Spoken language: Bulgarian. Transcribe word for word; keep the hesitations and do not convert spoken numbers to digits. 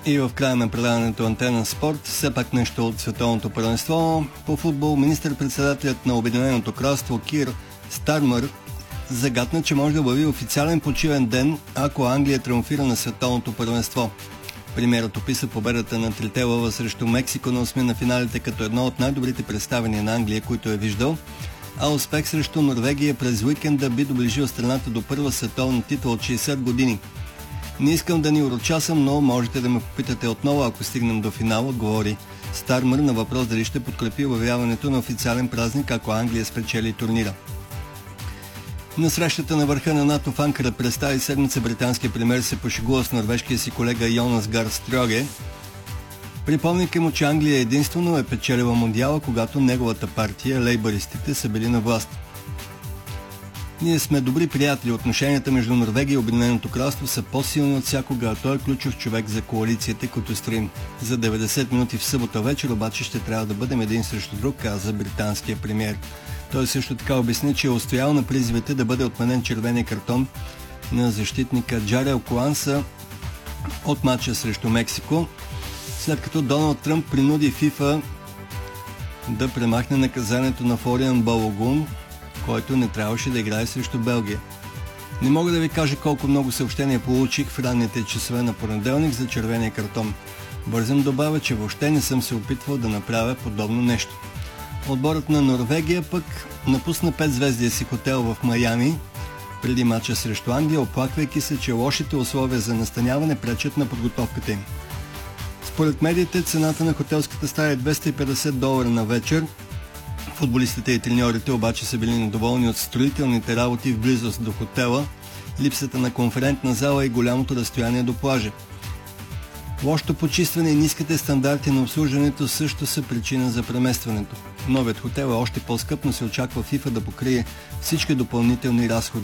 И в края на предаването Антена Спорт, все пак нещо от световното първенство. По футбол министър-председателят на Обединеното кралство Кир Стармър загатна, че може да обяви официален почивен ден, ако Англия триумфира на световното първенство. Премиерът описа победата на трите лъва срещу Мексико на осми на финалите като едно от най-добрите представения на Англия, които е виждал, а успех срещу Норвегия през уикенда би доближил страната до първа световна титла от шейсет години. Не искам да ни урочасам, но можете да ме попитате отново, ако стигнем до финал, отговори Стармър на въпрос дали ще подкрепи обявяването на официален празник, ако Англия спечели турнира. На срещата на върха на НАТО в Анкара през тази седмица британския премиер се пошегува с норвежкия си колега Йонас Гар Стрьоге. Припомняйки му, че Англия единствено е печелила мондиала, когато неговата партия, лейбъристите, са били на власт. Ние сме добри приятели. Отношенията между Норвегия и Обединеното кралство са по-силни от всякога, а той е ключов човек за коалицията, като строим. За деветдесет минути в събота вечер обаче ще трябва да бъдем един срещу друг, каза британския премиер. Той също така обясни, че е устоял на призивите да бъде отменен червения картон на защитника Джарел Коанса от матча срещу Мексико, след като Доналд Тръмп принуди ФИФА да премахне наказанието на Флориан Балогун, който не трябваше да играе срещу Белгия. Не мога да ви кажа колко много съобщения получих в ранните часове на понеделник за червения картон. Бързам добавя, че въобще не съм се опитвал да направя подобно нещо. Отборът на Норвегия пък напусна петзвездия си хотел в Майами преди мача срещу Англия, оплаквайки се, че лошите условия за настаняване пречат на подготовката им. Според медиите цената на хотелската стая е двеста и петдесет долара на вечер. Футболистите и треньорите обаче са били недоволни от строителните работи в близост до хотела, липсата на конферентна зала и голямото разстояние до плажа. Лошото почистване и ниските стандарти на обслужването също са причина за преместването. Новият хотел е още по-скъп, но се очаква ФИФА да покрие всички допълнителни разходи.